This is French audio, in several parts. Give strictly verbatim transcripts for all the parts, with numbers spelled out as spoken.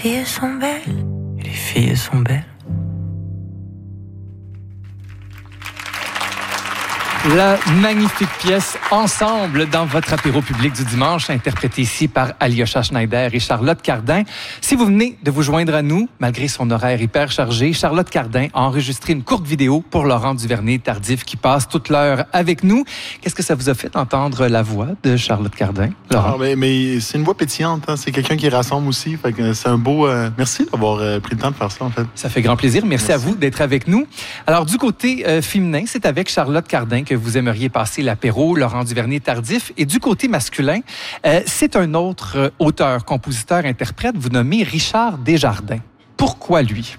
Les filles sont belles. Et les filles sont belles. La magnifique pièce Ensemble dans votre apéro public du dimanche, interprétée ici par Alyosha Schneider et Charlotte Cardin. Si vous venez de vous joindre à nous, malgré son horaire hyper chargé, Charlotte Cardin a enregistré une courte vidéo pour Laurent Duvernay-Tardif qui passe toute l'heure avec nous. Qu'est-ce que ça vous a fait d'entendre la voix de Charlotte Cardin, Laurent? Ah, mais, mais c'est une voix pétillante, hein? C'est quelqu'un qui rassemble aussi. Fait que c'est un beau... Euh, merci d'avoir euh, pris le temps de faire ça, en fait. Ça fait grand plaisir. Merci, merci. à vous d'être avec nous. Alors, du côté euh, féminin, c'est avec Charlotte Cardin que vous aimeriez passer l'apéro, Laurent Duvernay-Tardif. Et du côté masculin, euh, c'est un autre euh, auteur, compositeur, interprète, vous nommez Richard Desjardins. Pourquoi lui?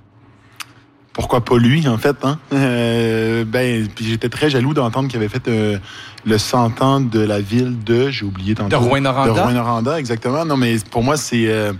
Pourquoi pas lui, en fait, hein? Euh, ben, puis j'étais très jaloux d'entendre qu'il avait fait euh, le cent ans de la ville de... J'ai oublié tantôt. De Rouyn-Noranda? De Rouyn-Noranda, exactement. Non, mais pour moi, c'est... Euh,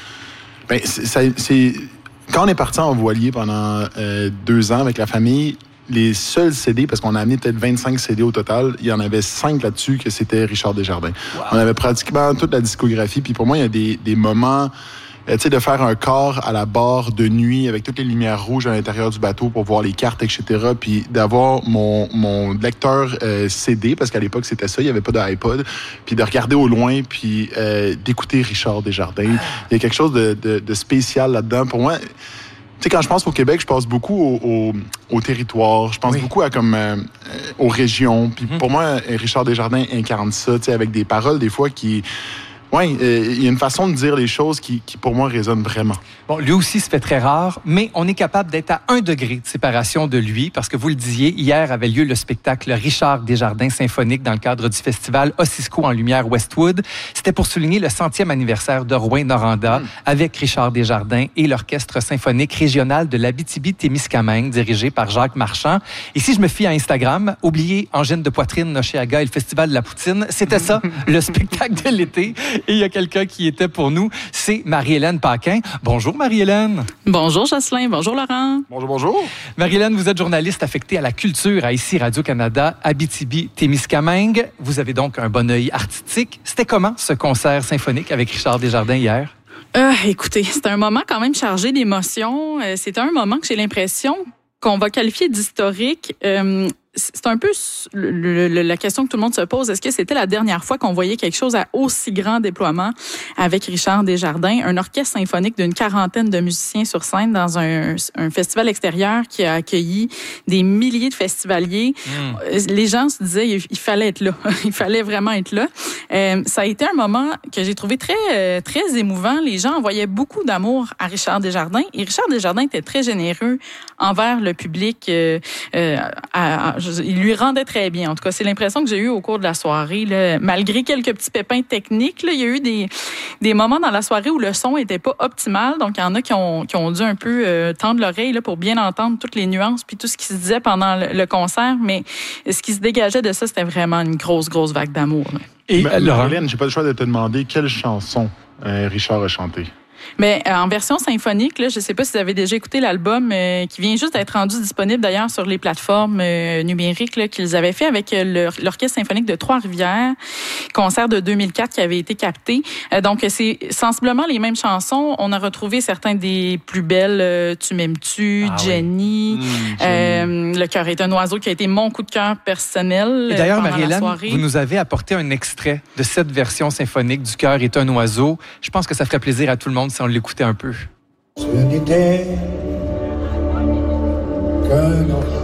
ben, c'est, ça, c'est... Quand on est parti en voilier pendant euh, deux ans avec la famille... Les seuls C D, parce qu'on a amené peut-être vingt-cinq C D au total, il y en avait cinq là-dessus que c'était Richard Desjardins. Wow. On avait pratiquement toute la discographie. Puis pour moi, il y a des, des moments, euh, tu sais, de faire un corps à la barre de nuit avec toutes les lumières rouges à l'intérieur du bateau pour voir les cartes, et cetera. Puis d'avoir mon, mon lecteur euh, C D, parce qu'à l'époque, c'était ça, il n'y avait pas d'iPod. Puis de regarder au loin, puis euh, d'écouter Richard Desjardins. Il y a quelque chose de, de, de spécial là-dedans. Pour moi... Tu sais, quand je pense au Québec, je pense beaucoup au, au, au territoire. Je pense oui. beaucoup à comme euh, aux régions. Puis mm-hmm. pour moi, Richard Desjardins incarne ça, tu sais, avec des paroles des fois qui... Oui, euh, il y a une façon de dire les choses qui, qui, pour moi, résonne vraiment. Bon, lui aussi, se fait très rare, mais on est capable d'être à un degré de séparation de lui, parce que vous le disiez, hier avait lieu le spectacle Richard Desjardins symphonique dans le cadre du festival Ossisco en lumière Westwood. C'était pour souligner le centième anniversaire de Rouyn-Noranda mmh. avec Richard Desjardins et l'Orchestre symphonique régional de l'Abitibi-Témiscamingue, dirigé par Jacques Marchand. Et si je me fie à Instagram, oubliez Angine de poitrine, Nocheaga et le Festival de la poutine, c'était ça, le spectacle de l'été. Et il y a quelqu'un qui était pour nous, c'est Marie-Hélène Paquin. Bonjour Marie-Hélène. Bonjour Jocelyn, bonjour Laurent. Bonjour, bonjour. Marie-Hélène, vous êtes journaliste affectée à la culture à ici Radio-Canada, Abitibi-Témiscamingue. Vous avez donc un bon œil artistique. C'était comment ce concert symphonique avec Richard Desjardins hier? Euh, écoutez, c'était un moment quand même chargé d'émotions. C'était un moment que j'ai l'impression qu'on va qualifier d'historique. Euh, C'est un peu le, le, la question que tout le monde se pose. Est-ce que c'était la dernière fois qu'on voyait quelque chose à aussi grand déploiement avec Richard Desjardins, un orchestre symphonique d'une quarantaine de musiciens sur scène dans un, un festival extérieur qui a accueilli des milliers de festivaliers? Mmh. Les gens se disaient il, il fallait être là. Il fallait vraiment être là. Euh, ça a été un moment que j'ai trouvé très, très émouvant. Les gens envoyaient beaucoup d'amour à Richard Desjardins et Richard Desjardins était très généreux envers le public. Euh, euh, à, à, Il lui rendait très bien. En tout cas, c'est l'impression que j'ai eue au cours de la soirée. Là. Malgré quelques petits pépins techniques, là, il y a eu des, des moments dans la soirée où le son était pas optimal. Donc, il y en a qui ont, qui ont dû un peu euh, tendre l'oreille là, pour bien entendre toutes les nuances puis tout ce qui se disait pendant le, le concert. Mais ce qui se dégageait de ça, c'était vraiment une grosse, grosse vague d'amour. Là. Et Mais, Laurent, Hélène, j'ai pas le choix de te demander quelle chanson euh, Richard a chanté. Mais euh, en version symphonique, là, je ne sais pas si vous avez déjà écouté l'album euh, qui vient juste d'être rendu disponible d'ailleurs sur les plateformes euh, numériques là, qu'ils avaient fait avec euh, l'Orchestre symphonique de Trois-Rivières, concert de deux mille quatre qui avait été capté. Euh, donc, c'est sensiblement les mêmes chansons. On a retrouvé certains des plus belles, euh, Tu m'aimes-tu, ah, Jenny, oui. mmh, euh, Le cœur est un oiseau qui a été mon coup de cœur personnel. Et d'ailleurs, Marie-Hélène, vous nous avez apporté un extrait de cette version symphonique du cœur est un oiseau. Je pense que ça ferait plaisir à tout le monde si on l'écoutait un peu. Ce n'était qu'un enfant.